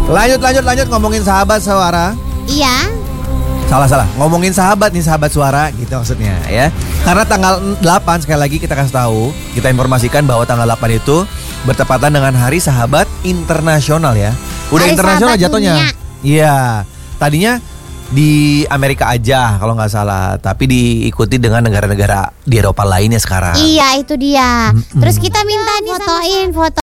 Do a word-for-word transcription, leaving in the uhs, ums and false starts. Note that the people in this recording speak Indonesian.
Lanjut lanjut lanjut ngomongin sahabat suara. Iya. Salah salah ngomongin sahabat nih sahabat suara gitu maksudnya ya. Karena tanggal delapan sekali lagi kita kasih tahu, kita informasikan bahwa tanggal delapan itu bertepatan dengan Hari Sahabat Internasional ya. Udah Hari internasional Sahabat jatuhnya. Dunia. Iya. Tadinya di Amerika aja kalau nggak salah, tapi diikuti dengan negara-negara di Eropa lainnya sekarang. Iya itu dia. Mm-mm. Terus kita minta nih fotoin foto